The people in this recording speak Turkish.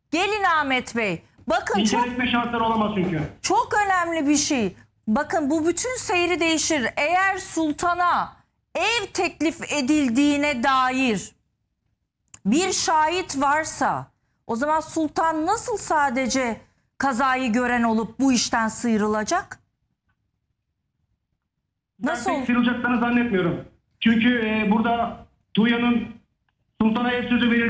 Gelin Ahmet Bey. Bakın İnkar etme şartları olamaz çünkü. çok önemli bir şey. Bakın bu bütün seyri değişir. Eğer sultana ev teklif edildiğine dair bir şahit varsa o zaman sultan nasıl sadece kazayı gören olup bu işten sıyrılacak? Nasıl? Ben pek sıyrılacaklarını zannetmiyorum. Çünkü burada Tuğya'nın sultana ev sözü verir